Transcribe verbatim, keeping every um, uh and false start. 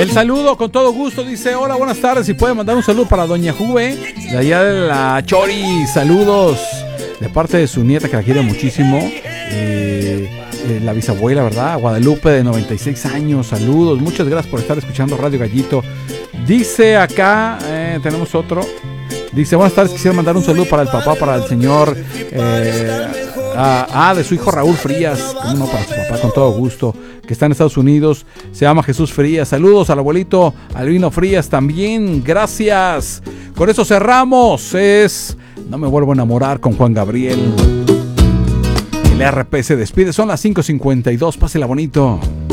El saludo con todo gusto, dice, hola, buenas tardes, si puede mandar un saludo para doña Juve, de allá de la Chori, saludos, de parte de su nieta que la quiere muchísimo, eh, eh, la bisabuela, ¿verdad? Guadalupe, de noventa y seis años, saludos, muchas gracias por estar escuchando Radio Gallito. Dice acá, eh, tenemos otro, dice, buenas tardes, quisiera mandar un saludo para el papá, para el señor, eh, ah, ah, de su hijo Raúl Frías, no, para su papá, con todo gusto, que está en Estados Unidos, se llama Jesús Frías. Saludos al abuelito Albino Frías también, gracias. Con eso cerramos, es No me vuelvo a enamorar con Juan Gabriel. El R P se despide, son las cinco cincuenta y dos, pásela bonito.